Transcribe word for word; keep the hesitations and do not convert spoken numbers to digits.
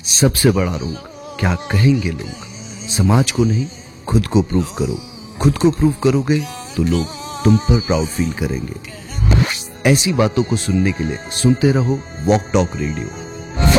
सबसे बड़ा रोग, क्या कहेंगे लोग। समाज को नहीं, खुद को प्रूव करो। खुद को प्रूव करोगे तो लोग तुम पर प्राउड फील करेंगे। ऐसी बातों को सुनने के लिए सुनते रहो वॉक टॉक रेडियो।